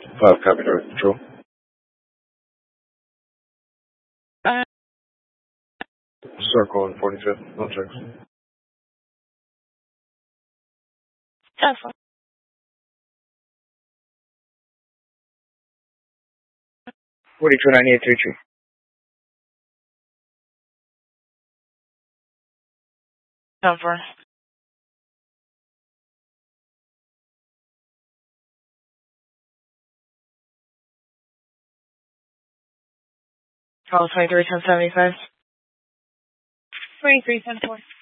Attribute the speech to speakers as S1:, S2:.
S1: 5, copy, direct control. Circle on 45th, no checks.
S2: That's fine.
S3: 429833.
S2: Cover. Call 231075.
S4: 2310-4.